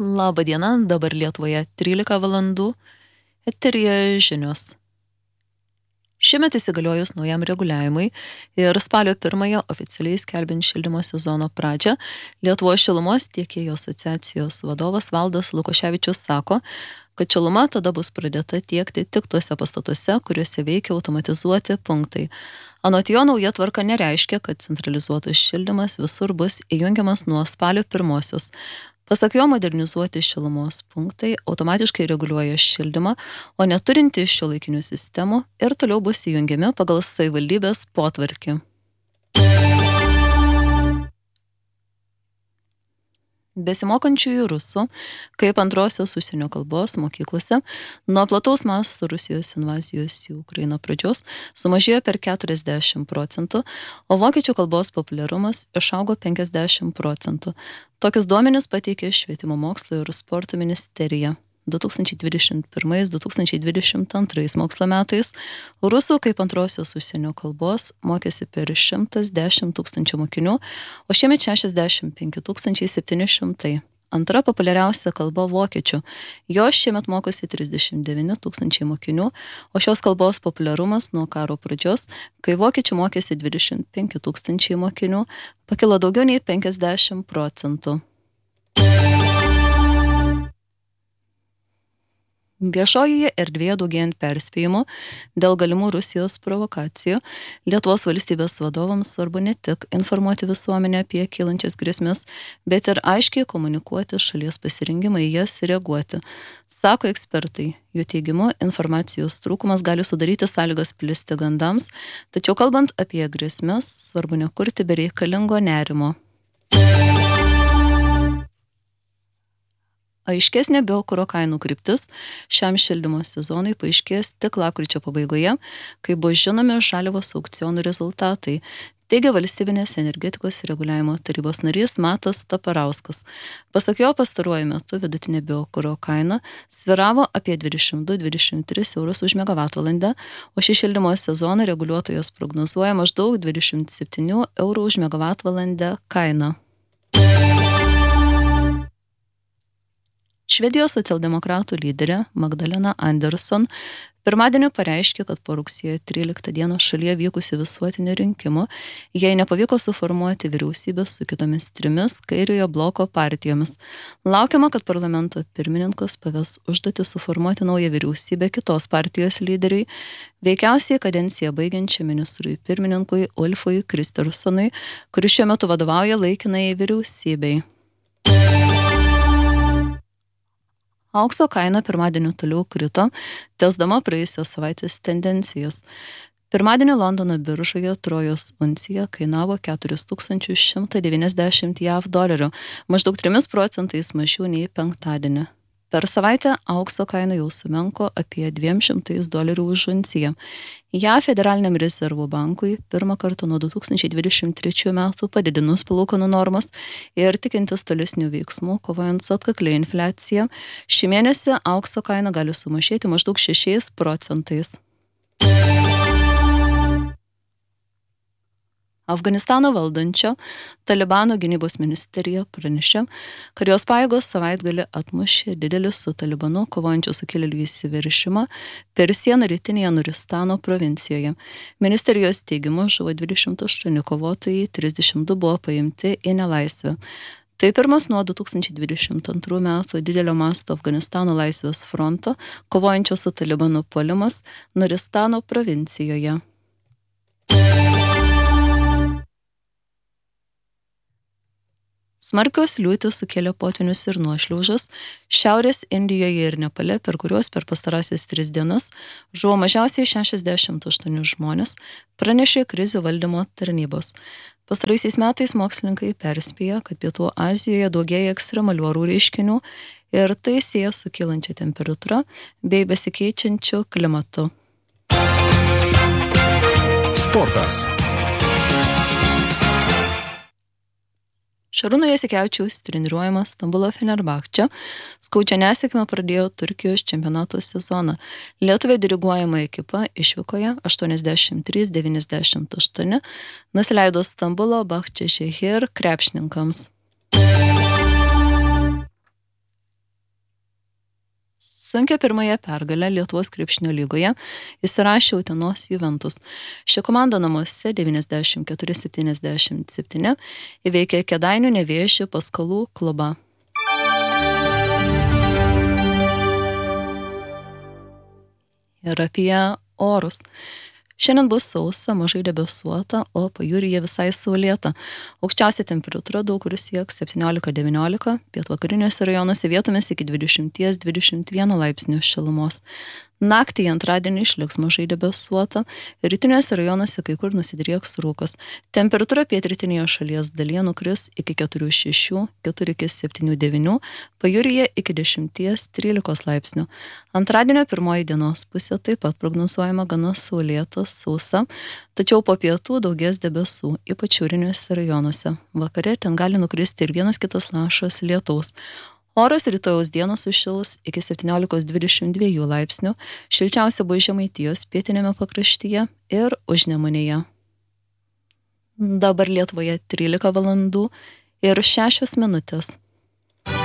Labą dieną, dabar Lietuvoje 13 valandų, eteryje žinios. Šiemet įsigaliojus naujam reguliavimui ir spalio 1-ąją oficialiai skelbiant šildymo sezono pradžią, Lietuvos šilumos tiekėjų asociacijos vadovas Valdas Lukoševičius sako, kad šiluma tada bus pradėta tiekti tik tuose pastatuose, kuriuose veikia automatizuoti punktai. Anot jo, nauja tvarka nereiškia, kad centralizuotas šildymas visur bus įjungiamas nuo spalio 1-osios. Pasak jo, modernizuoti šilumos punktai automatiškai reguliuoja šildymą, o neturinti šiuolaikinių sistemų ir toliau bus įjungiami pagal savivaldybės potvarkį. Besimokančiųjų rusų, kaip antrosios užsienio kalbos mokyklose, nuo plataus masto Rusijos invazijos į Ukrainą pradžios sumažėjo per 40%, o vokiečių kalbos populiarumas išaugo 50%. Tokius duomenis pateikė Švietimo mokslo ir sporto ministerija. 2021-2022 mokslo metais rusų kaip antrosios užsienio kalbos mokėsi per 110 tūkstančių mokinių, o šiemet 65 700. Antra populiariausia kalba vokiečių. Jos šiemet mokosi 39 tūkstančiai mokinių, o šios kalbos populiarumas nuo karo pradžios, kai vokiečių mokėsi 25 tūkstančiai mokinių, pakilo daugiau nei 50%. Viešojoje erdvėje daugėjant perspėjimų dėl galimų Rusijos provokacijų, Lietuvos valstybės vadovams svarbu ne tik informuoti visuomenę apie kylančias grėsmes, bet ir aiškiai komunikuoti šalies pasirengimą į jas reaguoti. Sako ekspertai, jų teigimu, informacijos trūkumas gali sudaryti sąlygas plisti gandams, tačiau kalbant apie grėsmes, svarbu nekurti bereikalingo nerimo. Aiškesnė biokuro kainų kryptis šiam šildymo sezonui paaiškės tik lapkričio pabaigoje, kai bus žinomi žaliavos aukcionų rezultatai, teigia Valstybinės energetikos reguliavimo tarybos narys Matas Taparauskas. Pasak jo, pastaruoju metu vidutinė biokuro kaina sviravo apie 22-23 eurus už megavatvalandę, o šį šildymo sezoną reguliuotojas prognozuoja maždaug 27 eurų už megavatvalandę kainą. Švedijos socialdemokratų lyderė Magdalena Andersson pirmadienį pareiškė, kad po rugsėjo 13 dieną šalyje vykusių visuotinių rinkimų jai nepavyko suformuoti vyriausybės su kitomis 3 kairiojo bloko partijomis. Laukiama, kad parlamento pirmininkas paves užduotį suformuoti naują vyriausybę kitos partijos lyderiui, veikiausiai kadenciją baigiančiam ministrui pirmininkui Ulfui Kristerssonui, kuris šiuo metu vadovauja laikinai vyriausybei. Aukso kaina pirmadienį toliau krito, tęsdama praėjusios savaitės tendencijas. Pirmadienį Londono biržoje trojos uncija kainavo 4190 JAV dolerių, maždaug 3% mažiau nei penktadienį. Per savaitę aukso kaina jau sumenko apie 200 dolerių už unciją. JAV Federaliniam rezervų bankui pirmą kartą nuo 2023 metų padidinus palūkanų normas ir tikintis tolesnių veiksmų, kovojant su atkaklia infliacija, šį mėnesį aukso kaina gali sumažėti maždaug 6%. Afganistano valdančio Talibano gynybos ministerija pranešė, kad jos pajėgos savaitgalį atmušė didelį su Talibanu kovojančių sukilėlių įsiveržimą per sieną rytinėje Nuristano provincijoje. Ministerijos teigimu žuvo 28 kovotojai, 32 buvo paimti į nelaisvę. Tai pirmas nuo 2022 metų didelio masto Afganistano laisvės fronto kovojančio su Talibanu puolimas Nuristano provincijoje. Smarkios liūtys sukėlė potvynius ir nuošliaužas Šiaurės Indijoje ir Nepale, per kuriuos per pastarąsias 3 dienas žuvo mažiausiai 68 žmonės, pranešė krizių valdymo tarnybos. Pastaraisiais metais mokslininkai perspėjo, kad Pietų Azijoje daugėja ekstremalių orų reiškinių ir tai sieja su kylančia temperatūra bei besikeičiančiu klimatu. Sportas. Šarūno Jasikevičiaus treniruojamas Stambulo Fenerbahče skaudžią nesėkmę pradėjo Turkijos čempionato sezoną. Lietuvė diriguojama ekipa išvykoje 83-98 nusileido Stambulo Bahčešehir krepšininkams. sunkia pirmąją pergalę Lietuvos krepšinio lygoje įsirašė Utenos Juventus. Ši komanda namuose 94-77 įveikė Kėdainių Nevėžį Paskalų klubą. Ir apie orus. Šiandien bus sausa, mažai debesuota, o pajūryje visai saulėta. Aukščiausia temperatūra daug kur sieks 17-19, pietvakariniuose rajonuose vietomis iki 20-21 laipsnių šilumos. Naktį antradienį išliks mažai debesuota, rytiniuose rajonuose kai kur nusidrieks rūkas. Temperatūra pietrytinėje šalies dalyje nukris iki 4-6, 4-7-9, pajūryje iki 10-13 laipsnių. Antradienio pirmoji dienos pusė taip pat prognozuojama gana saulėta, sausa, tačiau po pietų daugės debesų, ypač šiauriniuose rajonuose. Vakare ten gali nukristi ir vienas kitas lašas lietaus. Oras rytojaus dieną sušils iki 17-22 laipsnių, šilčiausia bus Žemaitijos pietiniame pakraštyje ir Užnemunėje. Dabar Lietuvoje 13 valandų ir 6 minutės.